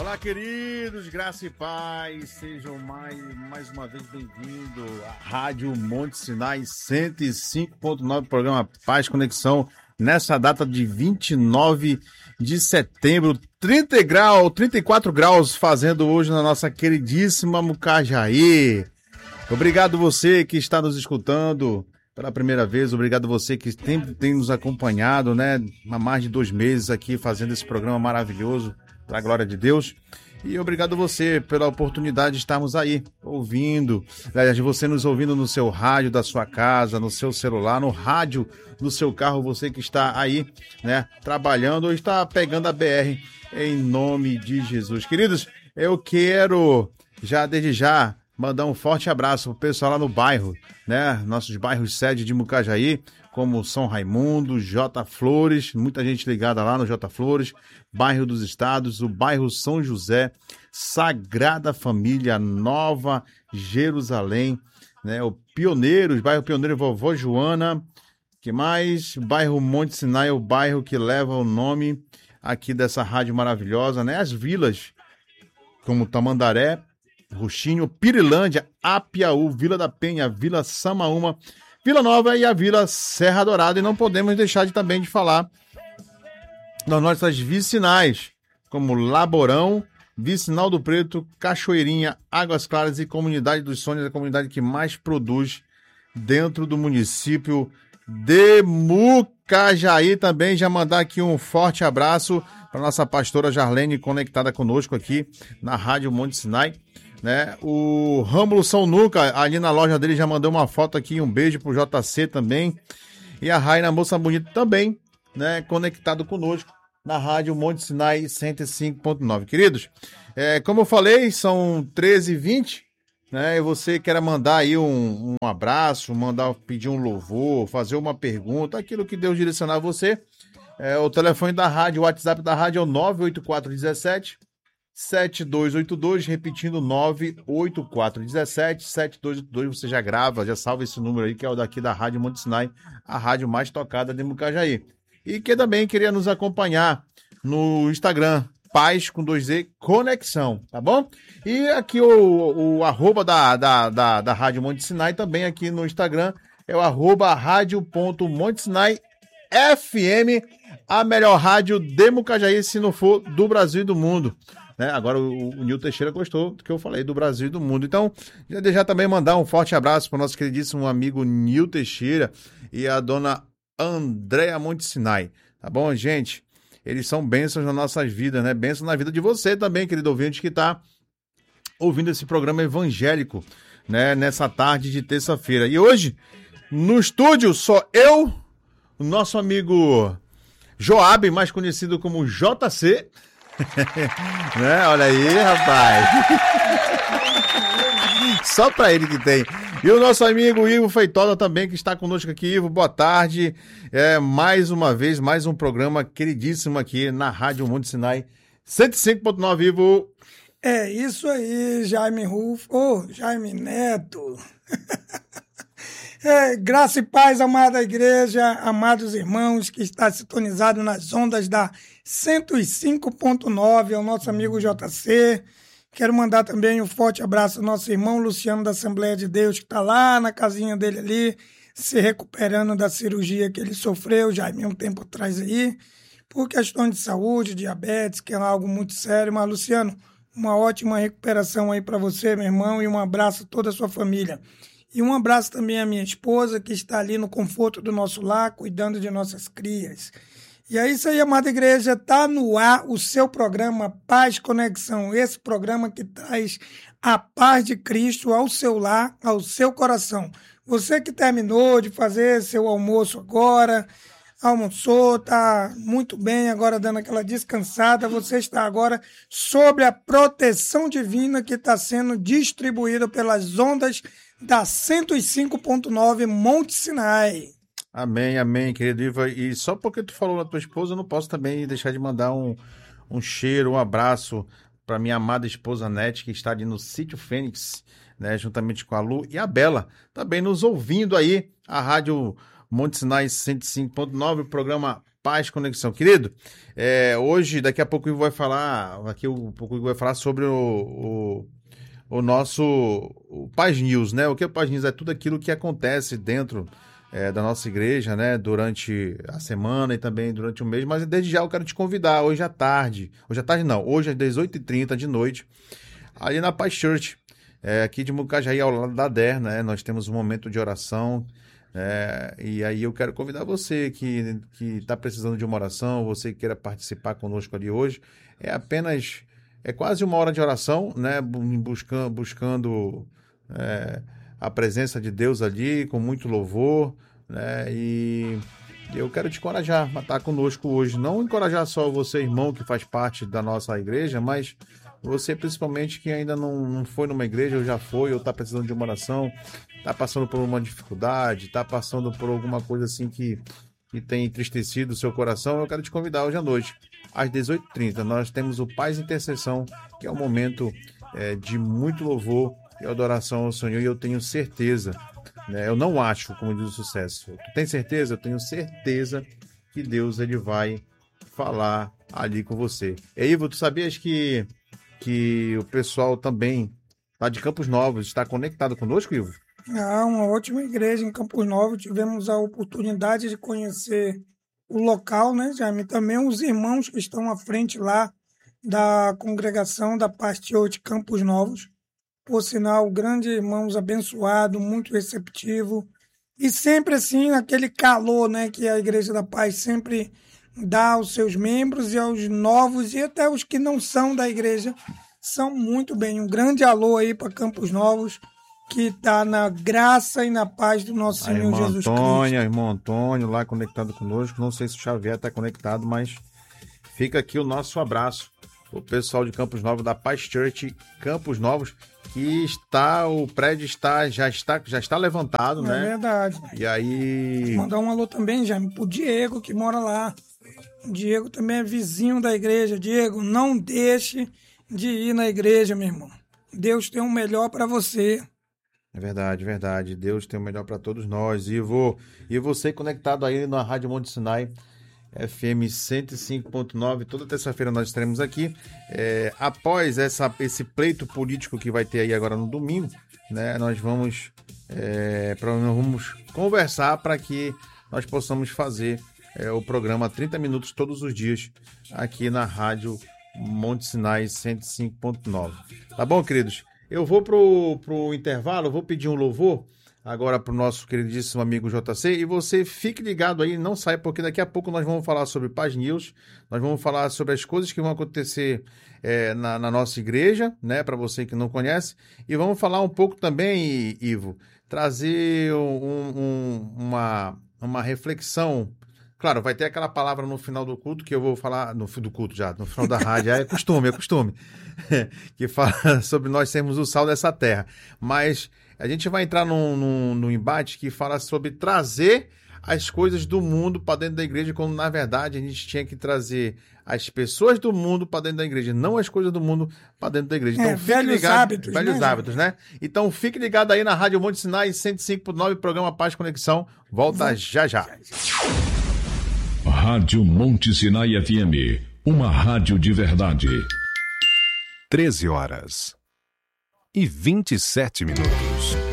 Olá, queridos, graça e paz, sejam mais uma vez bem-vindos à Rádio Monte Sinai 105.9, programa Paz Conexão, nessa data de 29 de setembro, 34 graus fazendo hoje na nossa queridíssima Mucajaí. Obrigado você que está nos escutando pela primeira vez, obrigado você que sempre tem nos acompanhado, né, há mais de 2 meses aqui fazendo esse programa maravilhoso, para a glória de Deus. E obrigado você pela oportunidade de estarmos aí ouvindo, de você nos ouvindo no seu rádio da sua casa, no seu celular, no rádio do seu carro, você que está aí, né, trabalhando ou está pegando a BR, em nome de Jesus. Queridos, eu quero desde já mandar um forte abraço pro pessoal lá no bairro, né, nossos bairros sede de Mucajaí, como São Raimundo, J. Flores, muita gente ligada lá no J. Flores, bairro dos Estados, o bairro São José, Sagrada Família, Nova Jerusalém, né, o Pioneiros, bairro Pioneiro Vovó Joana, que mais? Bairro Monte Sinai, o bairro que leva o nome aqui dessa rádio maravilhosa, né, as vilas, como Tamandaré, Roxinho, Pirilândia, Apiaú, Vila da Penha, Vila Samaúma, Vila Nova e a Vila Serra Dourada. E não podemos deixar também de falar das nossas vicinais, como Laborão, Vicinal do Preto, Cachoeirinha, Águas Claras e Comunidade dos Sonhos, a comunidade que mais produz dentro do município de Mucajaí. Também já mandar aqui um forte abraço para nossa pastora Jarlene, conectada conosco aqui na Rádio Monte Sinai. Né? O Rômulo São Nuca, ali na loja dele, já mandou uma foto aqui, um beijo pro JC também. E a Raina Moça Bonita também, né, conectado conosco na Rádio Monte Sinai 105.9. Queridos, como eu falei, são 13h20, né? E você quer mandar aí um abraço, pedir um louvor, fazer uma pergunta, aquilo que Deus direcionar a você. O telefone da rádio, o WhatsApp da rádio é o 98417 7282, repetindo 98417 7282, você já grava, já salva esse número aí, que é o daqui da Rádio Monte Sinai, a rádio mais tocada de Mucajaí. E que também queria nos acompanhar no Instagram, Paz com 2Z Conexão, tá bom? E aqui o arroba da Rádio Monte Sinai, também aqui no Instagram, é o arroba rádio.montesinai FM, a melhor rádio de Mucajaí, se não for do Brasil e do mundo. Né? Agora o Nil Teixeira gostou do que eu falei do Brasil e do mundo. Então, já também mandar um forte abraço para o nosso queridíssimo amigo Nil Teixeira e a dona Andréa Monte Sinai. Tá bom, gente? Eles são bênçãos nas nossas vidas, né? Bênçãos na vida de você também, querido ouvinte, que está ouvindo esse programa evangélico, né? Nessa tarde de terça-feira. E hoje, no estúdio, só eu, o nosso amigo Joab, mais conhecido como JC. Né? Olha aí, rapaz. Só pra ele que tem. E o nosso amigo Ivo Feitola também, que está conosco aqui. Ivo, boa tarde. Mais uma vez, mais um programa queridíssimo aqui na Rádio Monte Sinai 105.9, Ivo. É isso aí, Jaime Rufo. Jaime Neto. Graça e paz, amada igreja, amados irmãos que está sintonizado nas ondas da 105.9, ao nosso amigo JC. Quero mandar também um forte abraço ao nosso irmão Luciano da Assembleia de Deus, que está lá na casinha dele ali, se recuperando da cirurgia que ele sofreu já há um tempo atrás aí, por questão de saúde, diabetes, que é algo muito sério. Mas, Luciano, uma ótima recuperação aí para você, meu irmão, e um abraço a toda a sua família. E um abraço também à minha esposa, que está ali no conforto do nosso lar, cuidando de nossas crias. E é isso aí, amada igreja, está no ar o seu programa Paz Conexão, esse programa que traz a paz de Cristo ao seu lar, ao seu coração. Você que terminou de fazer seu almoço agora, almoçou, está muito bem, agora dando aquela descansada, você está agora sob a proteção divina que está sendo distribuída pelas ondas da 105.9 Monte Sinai. Amém, amém, querido Iva. E só porque tu falou na tua esposa, eu não posso também deixar de mandar um cheiro, um abraço para minha amada esposa Nete, que está ali no Sítio Fênix, né, juntamente com a Lu e a Bela, também nos ouvindo aí, a Rádio Monte Sinai 105.9, programa Paz Conexão. Querido, hoje, daqui a pouco o Ivo vai falar, sobre o Paz News, né? O que é o Paz News? É tudo aquilo que acontece dentro da nossa igreja, né? Durante a semana e também durante o mês, mas desde já eu quero te convidar, hoje à tarde às 18h30 de noite, ali na Paz Church, aqui de Mucajaí, ao lado da DER, né? Nós temos um momento de oração, e aí eu quero convidar você que está precisando de uma oração, você que queira participar conosco ali hoje. É quase uma hora de oração, né? Buscando a presença de Deus ali, com muito louvor, né? E eu quero te encorajar a estar conosco hoje. Não encorajar só você, irmão, que faz parte da nossa igreja, mas você principalmente que ainda não foi numa igreja, ou já foi, ou está precisando de uma oração, está passando por uma dificuldade, está passando por alguma coisa assim que tem entristecido o seu coração. Eu quero te convidar hoje à noite, às 18h30. Nós temos o Paz Intercessão, que é um momento de muito louvor e adoração ao Senhor, e eu tenho certeza, né? Eu não acho, como diz o sucesso. Tu tem certeza? Eu tenho certeza que Deus ele vai falar ali com você. E Ivo, tu sabias que o pessoal também lá de Campos Novos está conectado conosco, Ivo? Uma ótima igreja em Campos Novos. Tivemos a oportunidade de conhecer o local, né, Jaime? Também os irmãos que estão à frente lá da congregação da Paz Church Campos Novos. Por sinal, grandes irmãos abençoados, muito receptivo. E sempre assim, aquele calor, né, que a Igreja da Paz sempre dá aos seus membros e aos novos e até os que não são da igreja. São muito bem. Um grande alô aí para Campos Novos, que está na graça e na paz do nosso Senhor Jesus Cristo. Irmão Antônio, lá conectado conosco. Não sei se o Xavier está conectado, mas fica aqui o nosso abraço. O pessoal de Campos Novos, da Paz Church Campos Novos, que o prédio já está levantado, né? É verdade. E aí... Mandar um alô também, Jaime, pro Diego, que mora lá. O Diego também é vizinho da igreja. Diego, não deixe de ir na igreja, meu irmão. Deus tem o melhor para você. É verdade, verdade. Deus tem o melhor para todos nós. E você conectado aí na Rádio Monte Sinai, FM 105.9, toda terça-feira nós estaremos aqui. Após esse pleito político que vai ter aí agora no domingo, né, nós vamos conversar para que nós possamos fazer o programa 30 minutos todos os dias aqui na Rádio Monte Sinai 105.9. Tá bom, queridos? Eu vou pro intervalo, vou pedir um louvor agora para o nosso queridíssimo amigo JC, e você fique ligado aí, não sai, porque daqui a pouco nós vamos falar sobre Paz News, nós vamos falar sobre as coisas que vão acontecer na nossa igreja, né, para você que não conhece, e vamos falar um pouco também, Ivo, trazer uma reflexão. Claro, vai ter aquela palavra no final do culto que eu vou falar, no final da rádio, é costume, que fala sobre nós sermos o sal dessa terra. Mas a gente vai entrar num embate que fala sobre trazer as coisas do mundo para dentro da igreja, quando na verdade a gente tinha que trazer as pessoas do mundo para dentro da igreja, não as coisas do mundo para dentro da igreja. Então, velhos hábitos, né? Então fique ligado aí na Rádio Monte Sinai 105.9, programa Paz Conexão. Volta já. Rádio Monte Sinai FM, uma rádio de verdade. 13h27.